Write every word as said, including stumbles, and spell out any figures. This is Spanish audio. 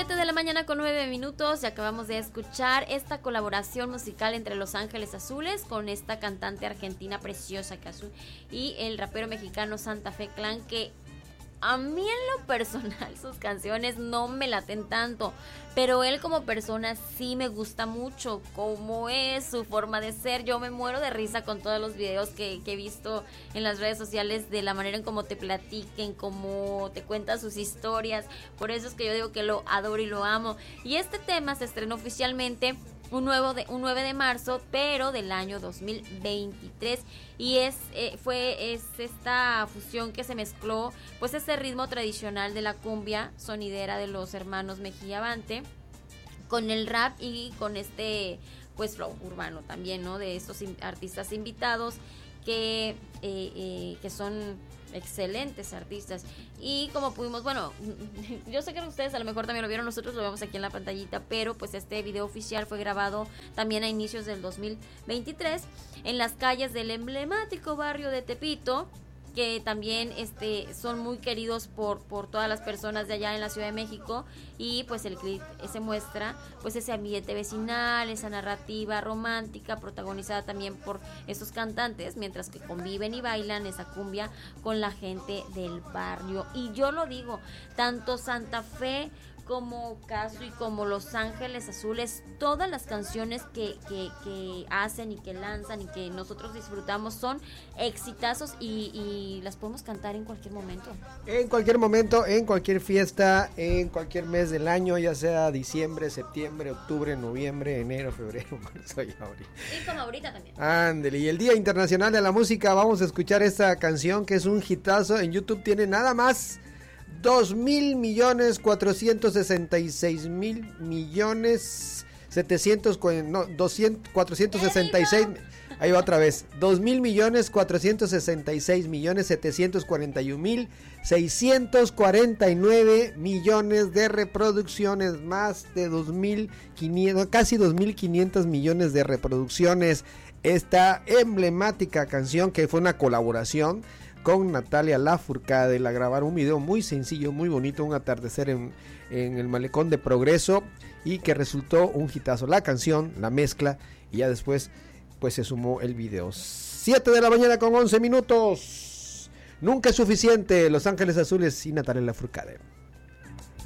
siete de la mañana con nueve minutos y acabamos de escuchar esta colaboración musical entre Los Ángeles Azules con esta cantante argentina preciosa que azul y el rapero mexicano Santa Fe Clan, que a mí en lo personal sus canciones no me laten tanto, pero él como persona sí me gusta mucho, cómo es su forma de ser. Yo me muero de risa con todos los videos que, que he visto en las redes sociales, de la manera en cómo te platiquen, cómo te cuentan sus historias. Por eso es que yo digo que lo adoro y lo amo. Y este tema se estrenó oficialmente un, nuevo de, un nueve de marzo, pero del año dos mil veintitrés, y es eh, fue es esta fusión que se mezcló pues ese ritmo tradicional de la cumbia sonidera de los hermanos Mejía Bante con el rap y con este pues flow urbano también, ¿no? De estos in- artistas invitados que eh, eh, que son excelentes artistas. Y como pudimos, bueno, yo sé que ustedes a lo mejor también lo vieron, nosotros lo vemos aquí en la pantallita, pero pues este video oficial fue grabado también a inicios del dos mil veintitrés en las calles del emblemático barrio de Tepito, que también este son muy queridos por por todas las personas de allá en la Ciudad de México. Y pues el clip se muestra pues ese ambiente vecinal, esa narrativa romántica protagonizada también por esos cantantes, mientras que conviven y bailan esa cumbia con la gente del barrio. Y yo lo digo, tanto Santa Fe como Casu y como Los Ángeles Azules, todas las canciones que, que, que hacen y que lanzan y que nosotros disfrutamos son exitazos y, y las podemos cantar en cualquier momento. En cualquier momento, en cualquier fiesta, en cualquier mes del año, ya sea diciembre, septiembre, octubre, noviembre, enero, febrero, marzo y abril. Y como ahorita también. Ándele, y el Día Internacional de la Música, vamos a escuchar esta canción que es un hitazo. En YouTube tiene nada más dos mil millones cuatrocientos sesenta y seis mil millones setecientos, no, doscientos, cuatrocientos sesenta y seis, ahí va otra vez, dos mil millones cuatrocientos sesenta y seis millones setecientos cuarenta y un mil seiscientos cuarenta y nueve millones de reproducciones, más de dos mil quinientos, casi dos mil quinientos millones de reproducciones. Esta emblemática canción que fue una colaboración con Natalia Lafourcade, la grabaron un video muy sencillo, muy bonito, un atardecer en, en el malecón de Progreso, y que resultó un hitazo. La canción, la mezcla, y ya después pues se sumó el video. siete de la mañana con once minutos. Nunca es suficiente. Los Ángeles Azules y Natalia Lafourcade.